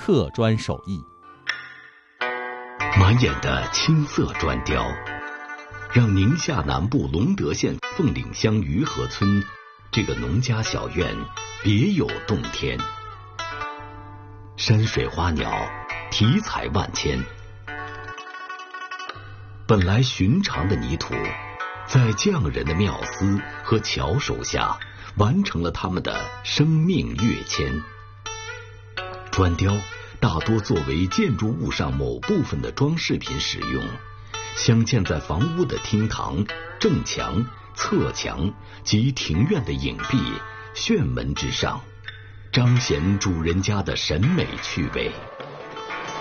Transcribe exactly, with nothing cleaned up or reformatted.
刻砖手艺。 满眼的青色砖雕，让宁夏南部隆德县凤岭乡鱼河村这个农家小院别有洞天。山水花鸟，题材万千。本来寻常的泥土，在匠人的妙思和巧手下，完成了他们的生命跃迁。砖雕大多作为建筑物上某部分的装饰品使用，镶嵌在房屋的厅堂、正墙、侧墙及庭院的影壁、炫门之上，彰显主人家的审美趣味。